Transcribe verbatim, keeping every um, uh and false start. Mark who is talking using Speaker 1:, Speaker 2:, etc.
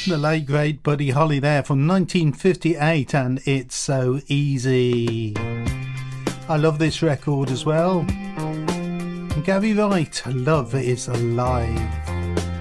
Speaker 1: The late great Buddy Holly there from nineteen fifty-eight, and It's So Easy. I love this record as well. And Gary Wright, Love Is Alive.